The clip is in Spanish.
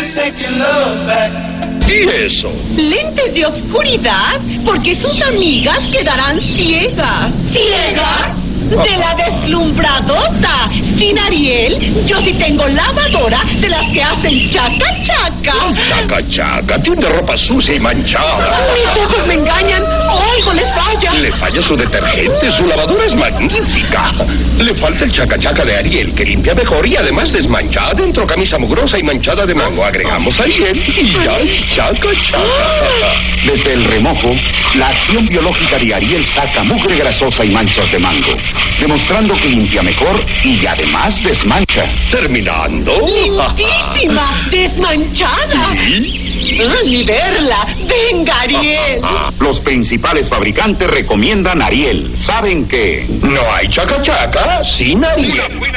¿Y eso? Lentes de oscuridad, porque sus amigas quedarán ciegas. ¿Ciegas? De la deslumbradota. Sin Ariel, yo sí tengo lavadora de las que hacen chaca chaca. Chaca chaca, tiene ropa sucia y manchada. Mis ojos me engañan, algo le falla. Le falla su detergente, su lavadora es magnífica. Le falta el chaca chaca de Ariel, que limpia mejor y además desmancha adentro camisa mugrosa y manchada de mango. Agregamos Ariel y ya hay chaca chaca. Desde el remojo, la acción biológica de Ariel saca mugre grasosa y manchas de mango, demostrando que limpia mejor y además desmancha. Terminando. Limpísima, desmanchada. Ni verla. Venga, Ariel. Los principales fabricantes recomiendan Ariel. Saben que no hay chaca chaca sin Ariel.